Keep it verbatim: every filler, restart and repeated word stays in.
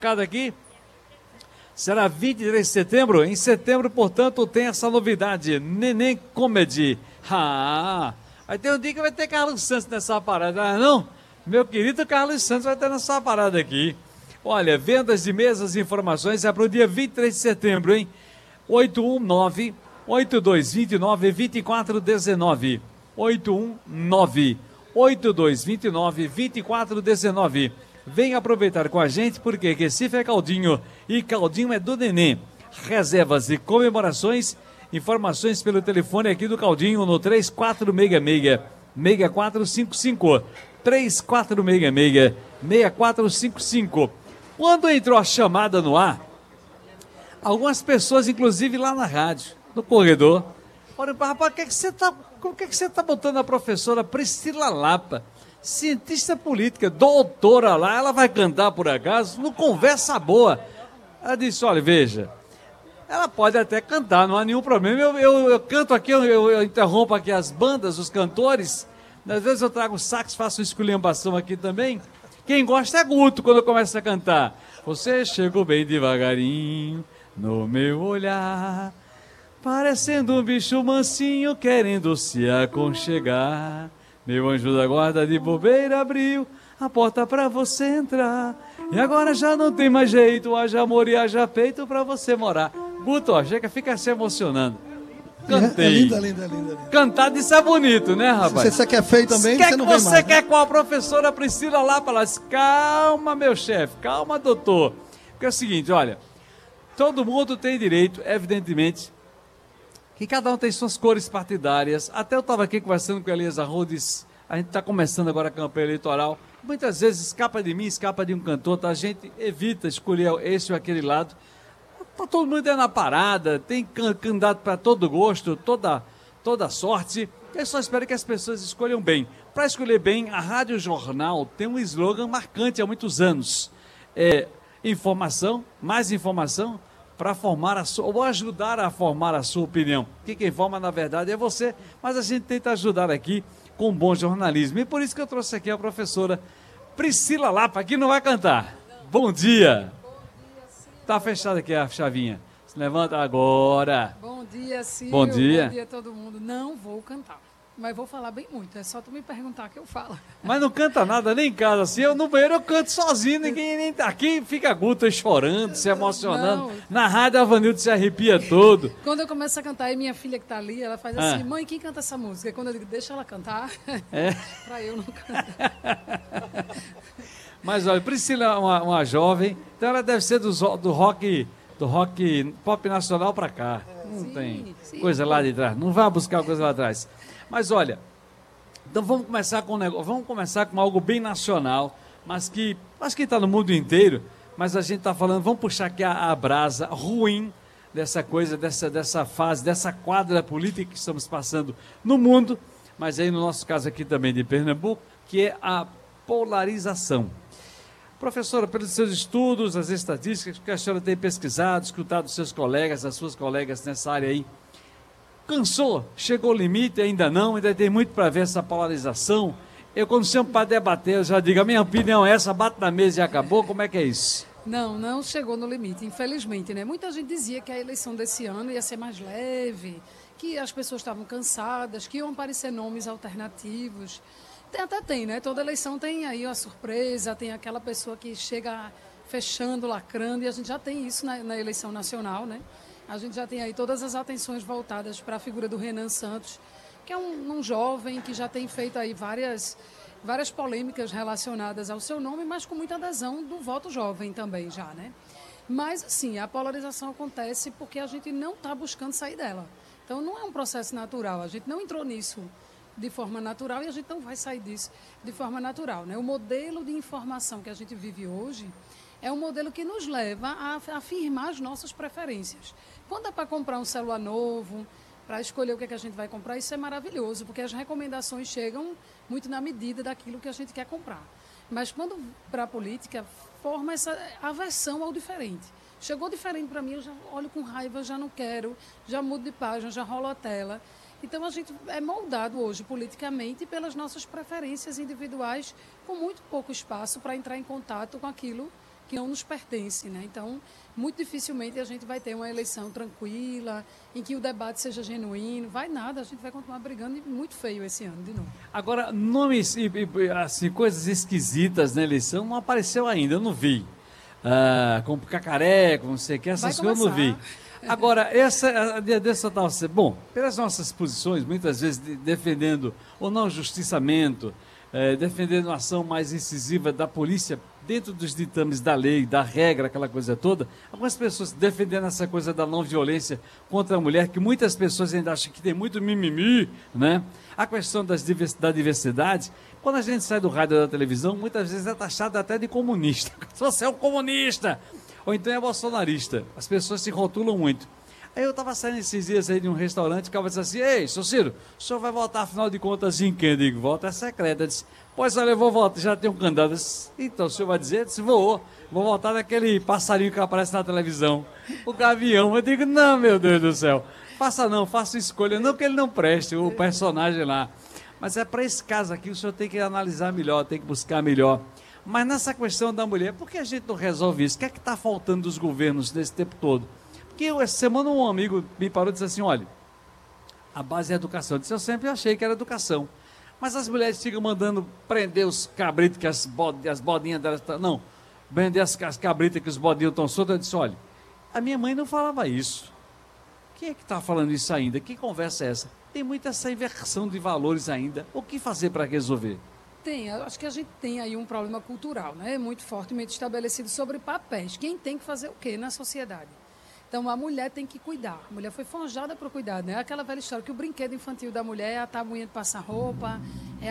Cada aqui será vinte e três de setembro. Em setembro, portanto, tem essa novidade, Neném Comedy. Ah, aí tem um dia que vai ter Carlos Santos nessa parada, não? Meu querido Carlos Santos vai ter nessa parada aqui. Olha, vendas de mesas e informações é para o dia vinte e três de setembro, hein? oito um nove, oito dois dois nove, dois quatro um nove. oito um nove, oito dois dois nove, dois quatro um nove. Vem aproveitar com a gente, porque Recife é caldinho e caldinho é do Neném. Reservas e comemorações, informações pelo telefone aqui do Caldinho no três quatro seis seis, seis quatro cinco cinco. três quatro seis seis, seis quatro cinco cinco. Quando entrou a chamada no ar, algumas pessoas, inclusive lá na rádio, no corredor, falaram, rapaz, por que, que você está que que você tá botando a professora Priscila Lapa, cientista política, doutora lá, ela vai cantar por acaso? Não conversa boa. Ela disse, olha, veja, ela pode até cantar, não há nenhum problema. Eu, eu, eu canto aqui, eu, eu interrompo aqui as bandas, os cantores, às vezes eu trago sax, faço esculhambação aqui também. Quem gosta é Guto quando começa a cantar. Você chegou bem devagarinho no meu olhar, parecendo um bicho mansinho querendo se aconchegar. Meu anjo da guarda de bobeira abriu a porta pra você entrar. E agora já não tem mais jeito, haja amor e haja peito pra você morar. Guto, ó, chega, fica se emocionando. Cantei. É, é linda, linda, linda, linda. Cantar disso é bonito, né, rapaz? Se você quer feio também, quer você não que vem você mais. quer Né? com a professora Priscila lá, ela disse, calma, meu chefe, calma, doutor. Porque é o seguinte, olha, todo mundo tem direito, evidentemente, que cada um tem suas cores partidárias. Até eu estava aqui conversando com a Elisa Rhodes, a gente está começando agora a campanha eleitoral. Muitas vezes escapa de mim, escapa de um cantor, tá? A gente evita escolher esse ou aquele lado. Tá todo mundo é na parada, tem candidato para todo gosto, toda, toda sorte. Eu só espero que as pessoas escolham bem. Para escolher bem, a Rádio Jornal tem um slogan marcante há muitos anos. É informação, mais informação, para formar a sua, ou ajudar a formar a sua opinião. Que quem forma, na verdade, é você, mas a gente tenta ajudar aqui com bom jornalismo. E por isso que eu trouxe aqui a professora Priscila Lapa, que não vai cantar. Bom dia. Tá fechada aqui a chavinha. Se levanta agora. Bom dia, Ciro. Bom dia. Bom dia a todo mundo. Não vou cantar, mas vou falar bem muito. É só tu me perguntar que eu falo. Mas não canta nada nem em casa, assim. Eu no banheiro eu canto sozinho, ninguém nem tá aqui. Fica Guto chorando, se emocionando. Não. Na rádio, a Vanildo se arrepia todo. Quando eu começo a cantar, e minha filha que tá ali, ela faz Ah. assim, mãe, quem canta essa música? E quando eu digo, deixa ela cantar, É. pra eu não cantar. Mas olha, Priscila é uma, uma jovem, então ela deve ser do, zo- do rock, do rock pop nacional pra cá. Não Sim, tem sim. coisa lá de trás. Não vá buscar coisa lá atrás. Mas olha, então vamos começar com um negócio, vamos começar com algo bem nacional, mas que acho que está no mundo inteiro, mas a gente está falando, vamos puxar aqui a, a brasa ruim dessa coisa, dessa, dessa fase, dessa quadra política que estamos passando no mundo, mas aí no nosso caso aqui também de Pernambuco, que é a polarização. Professora, pelos seus estudos, as estatísticas que a senhora tem pesquisado, escutado dos seus colegas, das suas colegas nessa área aí, cansou? Chegou o limite? Ainda não? Ainda tem muito para ver essa polarização? Eu, quando chamo para debater, eu já digo, a minha opinião é essa, bate na mesa e acabou, como é que é isso? Não, não chegou no limite, infelizmente, né? Muita gente dizia que a eleição desse ano ia ser mais leve, que as pessoas estavam cansadas, que iam aparecer nomes alternativos. Tem, até tem, né? Toda eleição tem aí uma surpresa, tem aquela pessoa que chega fechando, lacrando, e a gente já tem isso na, na eleição nacional, né? A gente já tem aí todas as atenções voltadas para a figura do Renan Santos, que é um, um jovem que já tem feito aí várias, várias polêmicas relacionadas ao seu nome, mas com muita adesão do voto jovem também já, né? Mas, assim, a polarização acontece porque a gente não está buscando sair dela. Então, não é um processo natural, a gente não entrou nisso de forma natural e a gente não vai sair disso de forma natural, né? O modelo de informação que a gente vive hoje é um modelo que nos leva a afirmar as nossas preferências. Quando é para comprar um celular novo, para escolher o que, é que a gente vai comprar, isso é maravilhoso, porque as recomendações chegam muito na medida daquilo que a gente quer comprar. Mas quando para a política, forma essa aversão ao diferente. Chegou diferente para mim, eu já olho com raiva, já não quero, já mudo de página, já rolo a tela. Então, a gente é moldado hoje politicamente pelas nossas preferências individuais, com muito pouco espaço para entrar em contato com aquilo que não nos pertence, né? Então, muito dificilmente a gente vai ter uma eleição tranquila, em que o debate seja genuíno. Vai nada, a gente vai continuar brigando e muito feio esse ano, de novo. Agora, nomes e, e assim, coisas esquisitas na eleição não apareceu ainda, eu não vi. Ah, como cacareco, não sei o que, essas Vai coisas eu não vi. começar. Agora, essa, a dia dessa tal, bom, pelas nossas posições, muitas vezes de, defendendo o não justiçamento, eh, defendendo uma ação mais incisiva da polícia dentro dos ditames da lei, da regra, aquela coisa toda, algumas pessoas defendendo essa coisa da não violência contra a mulher, que muitas pessoas ainda acham que tem muito mimimi, né? A questão das divers, da diversidade, quando a gente sai do rádio ou da televisão, muitas vezes é taxado até de comunista. Você é um comunista! Ou então é bolsonarista. As pessoas se rotulam muito. Aí eu estava saindo esses dias aí de um restaurante, o cara disse assim, ei, seu Ciro, o senhor vai votar, afinal de contas, em quem? Eu digo, voto é secreta. Eu disse, pois olha, eu vou votar, já tem um candidato. Eu disse, então, o senhor vai dizer? Eu disse, vou, vou votar naquele passarinho que aparece na televisão, o gavião. Eu digo, não, meu Deus do céu, faça não, faça escolha, não que ele não preste, o personagem lá. Mas é para esse caso aqui, o senhor tem que analisar melhor, tem que buscar melhor. Mas nessa questão da mulher, por que a gente não resolve isso? O que é que está faltando dos governos nesse tempo todo? Porque eu, essa semana um amigo me parou e disse assim, olha, a base é a educação. Eu disse, eu sempre achei que era educação. Mas as mulheres ficam mandando prender os cabritos, que as, bod, as bodinhas delas estão... Não, prender as, as cabritas que os bodinhos estão soltos. Eu disse, olha, a minha mãe não falava isso. Quem é que está falando isso ainda? Que conversa é essa? Tem muita essa inversão de valores ainda. O que fazer para resolver? Tem, eu acho que a gente tem aí um problema cultural, né? Muito fortemente estabelecido sobre papéis. Quem tem que fazer o quê na sociedade? Então, a mulher tem que cuidar. A mulher foi forjada para o cuidado, né? Aquela velha história que o brinquedo infantil da mulher é a tabuinha de passar roupa, é